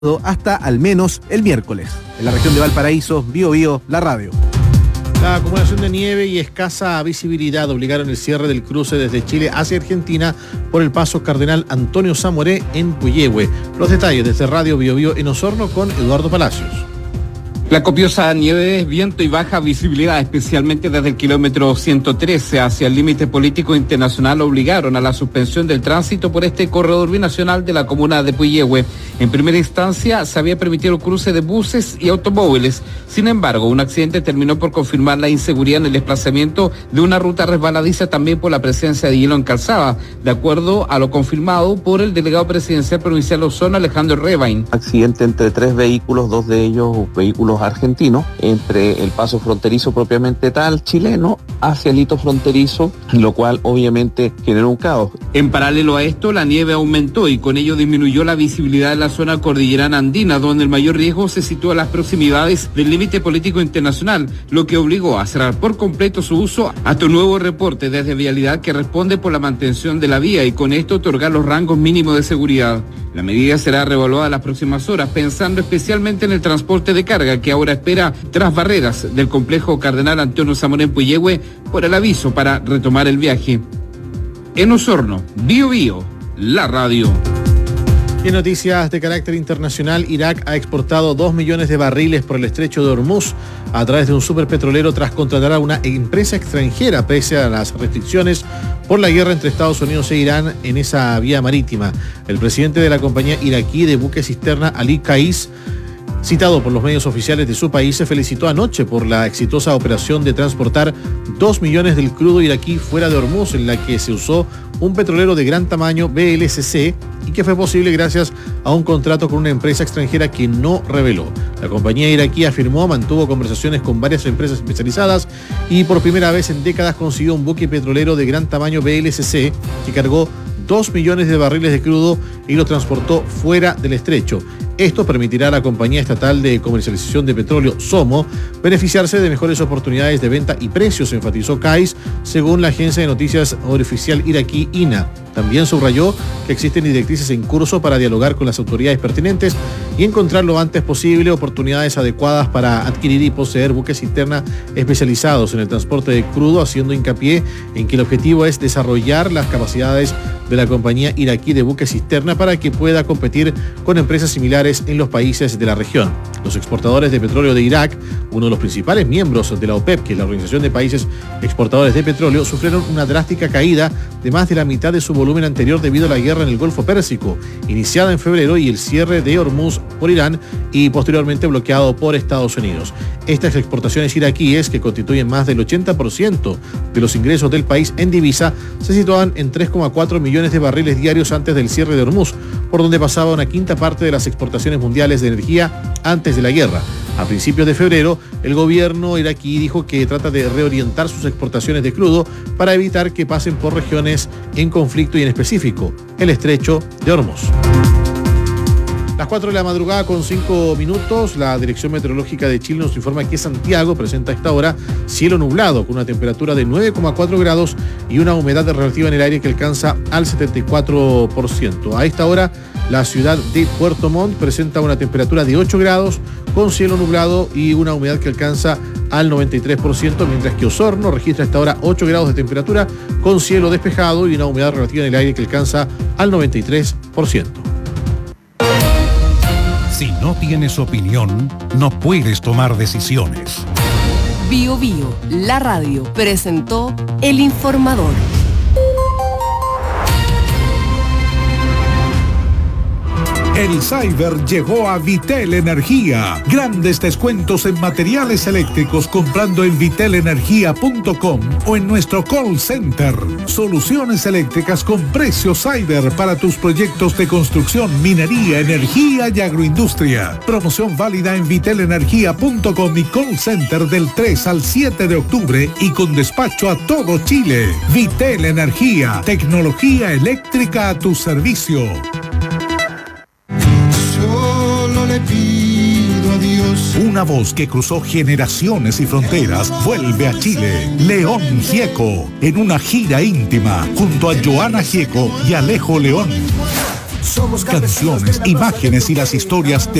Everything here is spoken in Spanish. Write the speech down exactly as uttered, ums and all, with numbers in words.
hasta al menos el miércoles. En la región de Valparaíso, Bío Bío, la radio. La acumulación de nieve y escasa visibilidad obligaron el cierre del cruce desde Chile hacia Argentina por el paso Cardenal Antonio Zamoré en Puyehue. Los detalles desde Radio Bío Bío en Osorno con Eduardo Palacios. La copiosa nieve, viento y baja visibilidad, especialmente desde el kilómetro ciento trece hacia el límite político internacional, obligaron a la suspensión del tránsito por este corredor binacional de la comuna de Puyehue. En primera instancia se había permitido el cruce de buses y automóviles. Sin embargo, un accidente terminó por confirmar la inseguridad en el desplazamiento de una ruta resbaladiza, también por la presencia de hielo en calzada, de acuerdo a lo confirmado por el delegado presidencial provincial Osorno, Alejandro Rebain. Accidente entre tres vehículos, dos de ellos vehículos argentinos, entre el paso fronterizo propiamente tal chileno hacia el hito fronterizo, lo cual obviamente generó un caos. En paralelo a esto, la nieve aumentó y con ello disminuyó la visibilidad de la zona cordillerana andina, donde el mayor riesgo se sitúa a las proximidades del límite político internacional, lo que obligó a cerrar por completo su uso hasta un nuevo reporte desde Vialidad que responde por la mantención de la vía y con esto otorgar los rangos mínimos de seguridad. La medida será reevaluada las próximas horas, pensando especialmente en el transporte de carga que ahora espera tras barreras del complejo Cardenal Antonio Zamoré en Puyehue por el aviso para retomar el viaje. En Osorno, Bío Bío, la radio. Y en noticias de carácter internacional, Irak ha exportado dos millones de barriles por el estrecho de Hormuz a través de un superpetrolero tras contratar a una empresa extranjera pese a las restricciones por la guerra entre Estados Unidos e Irán en esa vía marítima. El presidente de la compañía iraquí de buque cisterna, Ali Qais, citado por los medios oficiales de su país, se felicitó anoche por la exitosa operación de transportar dos millones del crudo iraquí fuera de Hormuz, en la que se usó un petrolero de gran tamaño B L C C y que fue posible gracias a un contrato con una empresa extranjera que no reveló. La compañía iraquí afirmó mantuvo conversaciones con varias empresas especializadas y por primera vez en décadas consiguió un buque petrolero de gran tamaño B L C C que cargó dos millones de barriles de crudo y lo transportó fuera del estrecho. Esto permitirá a la compañía estatal de comercialización de petróleo, SOMO, beneficiarse de mejores oportunidades de venta y precios, enfatizó Qais, según la agencia de noticias oficial iraquí I N A. También subrayó que existen directrices en curso para dialogar con las autoridades pertinentes y encontrar lo antes posible oportunidades adecuadas para adquirir y poseer buques cisterna especializados en el transporte de crudo, haciendo hincapié en que el objetivo es desarrollar las capacidades de la compañía iraquí de buques cisterna para que pueda competir con empresas similares en los países de la región. Los exportadores de petróleo de Irak, uno de los principales miembros de la OPEP, que es la Organización de Países Exportadores de Petróleo, sufrieron una drástica caída de más de la mitad de su volumen anterior debido a la guerra en el Golfo Pérsico, iniciada en febrero, y el cierre de Hormuz por Irán y posteriormente bloqueado por Estados Unidos. Estas exportaciones iraquíes, que constituyen más del ochenta por ciento de los ingresos del país en divisa, se situaban en tres coma cuatro millones de barriles diarios antes del cierre de Hormuz, por donde pasaba una quinta parte de las exportaciones mundiales de energía antes de la guerra. A principios de febrero, el gobierno iraquí dijo que trata de reorientar sus exportaciones de crudo para evitar que pasen por regiones en conflicto y en específico el estrecho de Hormuz. Las cuatro de la madrugada con cinco minutos, la Dirección Meteorológica de Chile nos informa que Santiago presenta a esta hora cielo nublado con una temperatura de nueve coma cuatro grados y una humedad relativa en el aire que alcanza al setenta y cuatro por ciento. A esta hora, la ciudad de Puerto Montt presenta una temperatura de ocho grados con cielo nublado y una humedad que alcanza al noventa y tres por ciento, mientras que Osorno registra a esta hora ocho grados de temperatura con cielo despejado y una humedad relativa en el aire que alcanza al noventa y tres por ciento. Si no tienes opinión, no puedes tomar decisiones. Bío Bío, la radio, presentó El Informador. El Cyber llegó a Vitel Energía. Grandes descuentos en materiales eléctricos comprando en vitel energía punto com o en nuestro call center. Soluciones eléctricas con precio Cyber para tus proyectos de construcción, minería, energía y agroindustria. Promoción válida en vitel energía punto com y call center del tres al siete de octubre y con despacho a todo Chile. Vitel Energía, tecnología eléctrica a tu servicio. Una voz que cruzó generaciones y fronteras vuelve a Chile. León Gieco, en una gira íntima junto a Joana Gieco y Alejo León. Canciones, imágenes y las historias de